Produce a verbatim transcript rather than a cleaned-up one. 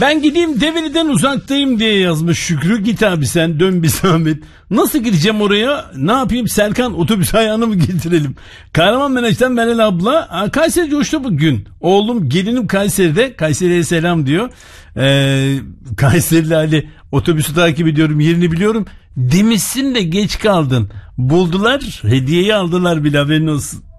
Ben gideyim Develi'den uzaktayım diye yazmış Şükrü. Git abi sen, dön bir zahmet. Nasıl gideceğim oraya? Ne yapayım Serkan, otobüs ayağını mı getirelim? Kahramanmaraş'tan Meral abla. Kayseri coştu bugün. Oğlum gelinim Kayseri'de. Kayseri'ye selam diyor. Ee, Kayserili Ali, otobüsü takip ediyorum, yerini biliyorum. Demişsin de geç kaldın. Buldular, hediyeyi aldılar bile, haberin olsun.